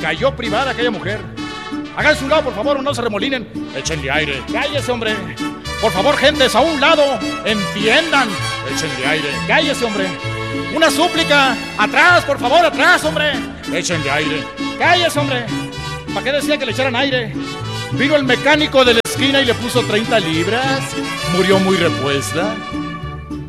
cayó privada aquella mujer. Háganse un lado, por favor, o no se remolinen. Échenle aire. Cállese, hombre. Por favor, gentes, a un lado. Entiendan. Échenle aire. Cállese, hombre. Una súplica. Atrás, por favor, atrás, hombre. Échenle aire. Cállese, hombre. ¿Para qué decía que le echaran aire? Vino el mecánico de la esquina y le puso 30 libras. Murió muy repuesta.